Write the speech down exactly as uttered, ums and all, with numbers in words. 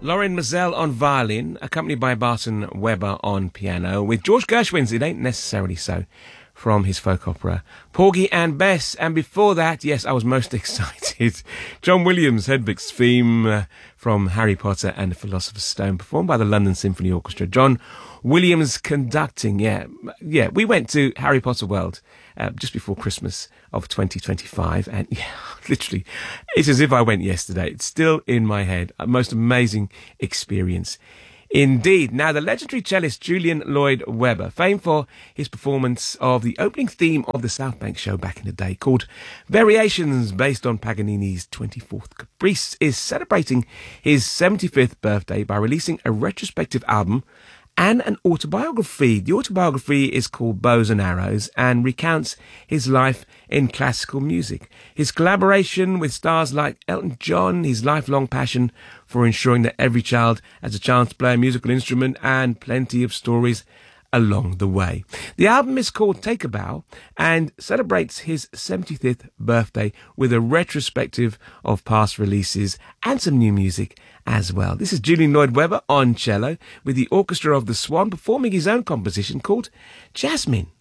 Lauren Mazel on violin, accompanied by Barton Weber on piano, with George Gershwin's It Ain't Necessarily So from his folk opera Porgy and Bess. And before that, yes, I was most excited, John Williams, Hedwig's theme uh, from Harry Potter and the Philosopher's Stone, performed by the London Symphony Orchestra. John Williams conducting, yeah. Yeah, we went to Harry Potter World uh, just before Christmas of twenty twenty-five, and yeah, literally, it's as if I went yesterday. It's still in my head. A most amazing experience indeed. Now, the legendary cellist Julian Lloyd Webber, famed for his performance of the opening theme of the South Bank show back in the day, called Variations, based on Paganini's twenty-fourth Caprice, is celebrating his seventy-fifth birthday by releasing a retrospective album and an autobiography. The autobiography is called Bows and Arrows and recounts his life in classical music, his collaboration with stars like Elton John, his lifelong passion for ensuring that every child has a chance to play a musical instrument, and plenty of stories along the way. The album is called Take a Bow and celebrates his seventy-fifth birthday with a retrospective of past releases and some new music as well. This is Julian Lloyd Webber on cello with the Orchestra of the Swan, performing his own composition called Jasmine.